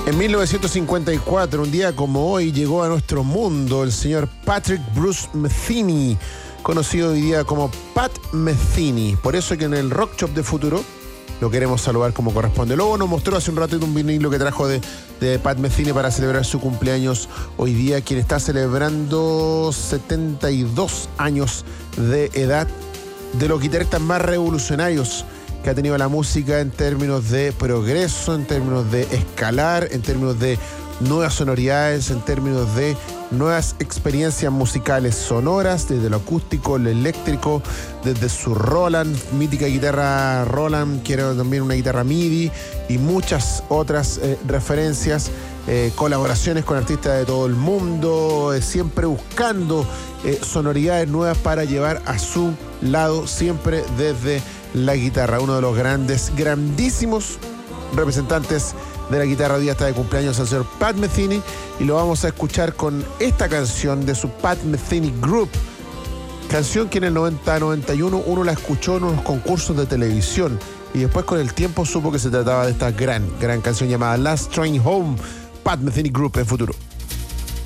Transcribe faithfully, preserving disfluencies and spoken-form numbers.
En mil novecientos cincuenta y cuatro, un día como hoy, llegó a nuestro mundo el señor Patrick Bruce Metheny, conocido hoy día como Pat Metheny. Por eso que en el Rock Shop de Futuro lo queremos saludar como corresponde. Luego nos mostró hace un ratito un vinilo que trajo de, de Pat Metheny para celebrar su cumpleaños hoy día, quien está celebrando setenta y dos años de edad, de los guitarristas más revolucionarios que ha tenido la música en términos de progreso, en términos de escalar, en términos de nuevas sonoridades, en términos de nuevas experiencias musicales sonoras, desde lo acústico, lo eléctrico, desde su Roland, mítica guitarra Roland, que era también una guitarra MIDI, y muchas otras eh, referencias, eh, colaboraciones con artistas de todo el mundo, eh, siempre buscando eh, sonoridades nuevas para llevar a su lado, siempre desde la guitarra. Uno de los grandes, grandísimos representantes de la guitarra. Hoy día está de cumpleaños el señor Pat Metheny y lo vamos a escuchar con esta canción de su Pat Metheny Group, canción que en el noventa noventa y uno uno la escuchó en unos concursos de televisión y después con el tiempo supo que se trataba de esta gran, gran canción llamada Last Train Home. Pat Metheny Group en Futuro.